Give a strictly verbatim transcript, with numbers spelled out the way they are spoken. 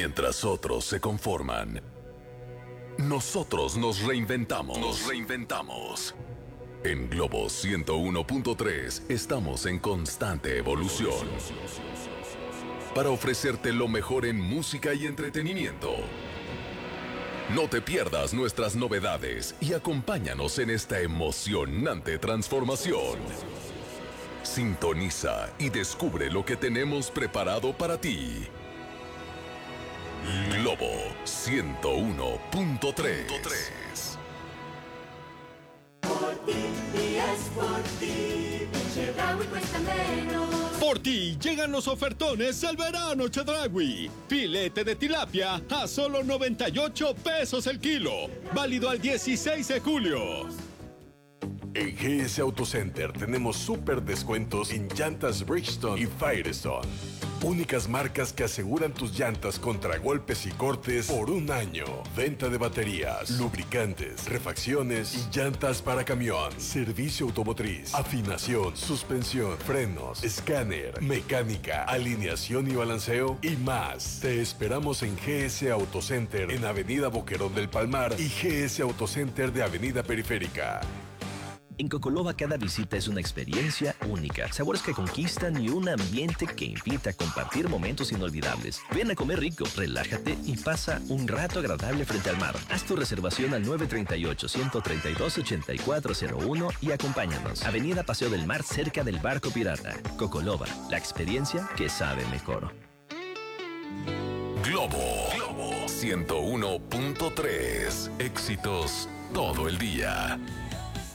Mientras otros se conforman, nosotros nos reinventamos. Nos reinventamos. En Globo ciento uno punto tres estamos en constante evolución para ofrecerte lo mejor en música y entretenimiento. No te pierdas nuestras novedades y acompáñanos en esta emocionante transformación. Sintoniza y descubre lo que tenemos preparado para ti. Globo ciento uno punto tres. Por ti y es por ti, Chedraui cuesta menos. Por ti llegan los ofertones del verano Chedraui. Filete de tilapia a solo noventa y ocho pesos el kilo. Válido al dieciséis de julio. En G S Auto Center tenemos súper descuentos en llantas Bridgestone y Firestone. Únicas marcas que aseguran tus llantas contra golpes y cortes por un año. Venta de baterías, lubricantes, refacciones y llantas para camión. Servicio automotriz, afinación, suspensión, frenos, escáner, mecánica, alineación y balanceo y más. Te esperamos en G S Auto Center en Avenida Boquerón del Palmar y G S Auto Center de Avenida Periférica. En Cocoloba cada visita es una experiencia única, sabores que conquistan y un ambiente que invita a compartir momentos inolvidables. Ven a comer rico, relájate y pasa un rato agradable frente al mar. Haz tu reservación al nueve tres ocho, uno tres dos, ocho cuatro cero uno y acompáñanos. Avenida Paseo del Mar, cerca del Barco Pirata. Cocoloba, la experiencia que sabe mejor. Globo, Globo ciento uno punto tres. Éxitos todo el día.